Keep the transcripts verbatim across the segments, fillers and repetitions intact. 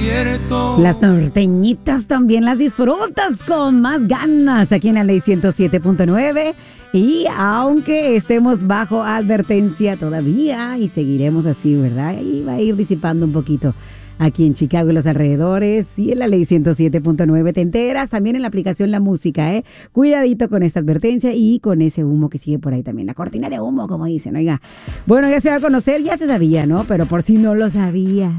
desierto. Las norteñitas también las disfrutas con más ganas aquí en la Ley ciento siete punto nueve. Y aunque estemos bajo advertencia todavía y seguiremos así, ¿verdad? Y va a ir disipando un poquito aquí en Chicago y los alrededores, y en la Ley ciento siete punto nueve te enteras, también en la aplicación La Música, ¿eh? Cuidadito con esta advertencia y con ese humo que sigue por ahí también, la cortina de humo, como dicen, oiga. Bueno, ya se va a conocer, ya se sabía, ¿no? Pero por si no lo sabías,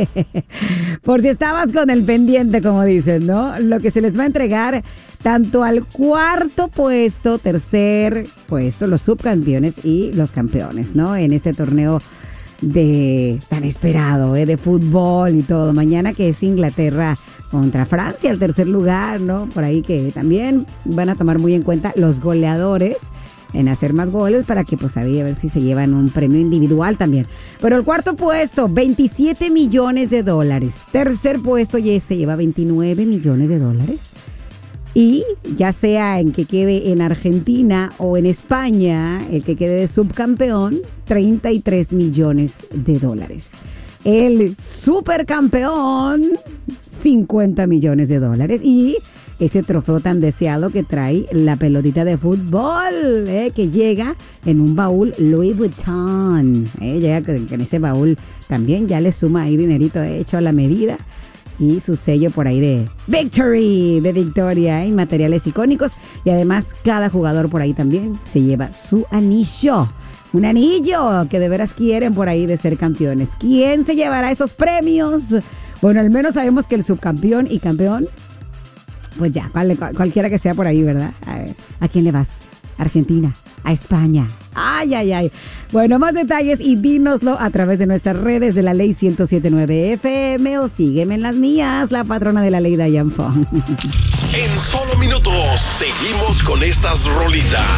por si estabas con el pendiente, como dicen, ¿no? Lo que se les va a entregar tanto al cuarto puesto, tercer puesto, los subcampeones y los campeones, ¿no? En este torneo de tan esperado, ¿eh? De fútbol y todo. Mañana que es Inglaterra contra Francia, el tercer lugar, ¿no? Por ahí que también van a tomar muy en cuenta los goleadores en hacer más goles para que pues a ver si se llevan un premio individual también. Pero el cuarto puesto, veintisiete millones de dólares. Tercer puesto ya se lleva veintinueve millones de dólares. Y ya sea en que quede en Argentina o en España, el que quede de subcampeón, treinta y tres millones de dólares. El supercampeón, cincuenta millones de dólares. Y ese trofeo tan deseado que trae la pelotita de fútbol, eh, que llega en un baúl Louis Vuitton. Eh, llega en ese baúl también, ya le suma ahí dinerito hecho a la medida. Y su sello por ahí de Victory, de victoria, y materiales icónicos. Y además cada jugador por ahí también se lleva su anillo. Un anillo que de veras quieren por ahí de ser campeones. ¿Quién se llevará esos premios? Bueno, al menos sabemos que el subcampeón y campeón, pues ya, cual, cual, cualquiera que sea por ahí, ¿verdad? A ver, ¿a quién le vas? Argentina, a España. Ay, ay, ay. Bueno, más detalles y dínoslo a través de nuestras redes de la Ley ciento siete punto nueve F M o sígueme en las mías, la patrona de la ley, Diane Fong. En solo minutos seguimos con estas rolitas.